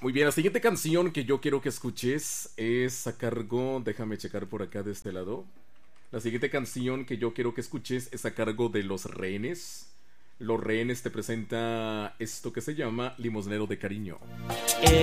Muy bien, la siguiente canción que yo quiero que escuches es a cargo, déjame checar por acá de este lado. La siguiente canción que yo quiero que escuches es a cargo de Los Rehenes. Los Rehenes te presenta esto que se llama Limosnero de Cariño.